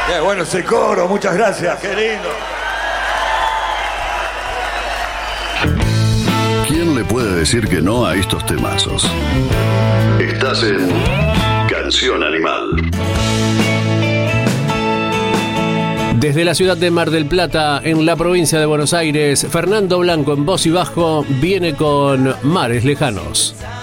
Qué bueno ese coro, muchas gracias, qué lindo. ¿Quién le puede decir que no a estos temazos? Estás en Canción Animal. Desde la ciudad de Mar del Plata, en la provincia de Buenos Aires, Fernando Blanco en voz y bajo viene con Mares Lejanos.